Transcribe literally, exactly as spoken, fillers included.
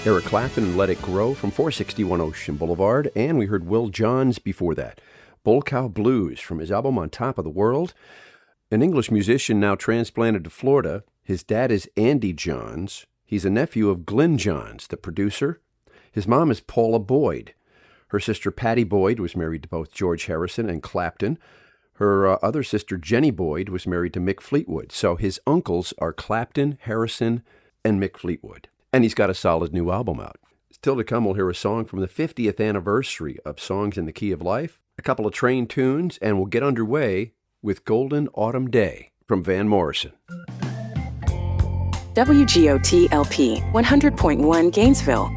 Eric Clapton and Let It Grow from four sixty-one Ocean Boulevard, and we heard Will Johns before that. Bull Cow Blues from his album On Top of the World. An English musician now transplanted to Florida. His dad is Andy Johns. He's a nephew of Glyn Johns, the producer. His mom is Paula Boyd. Her sister Patty Boyd was married to both George Harrison and Clapton. Her uh, other sister Jenny Boyd was married to Mick Fleetwood. So his uncles are Clapton, Harrison, and Mick Fleetwood. And he's got a solid new album out. Still to come, we'll hear a song from the fiftieth anniversary of Songs in the Key of Life, a couple of train tunes, and we'll get underway with Golden Autumn Day from Van Morrison. W G O T L P one hundred point one Gainesville.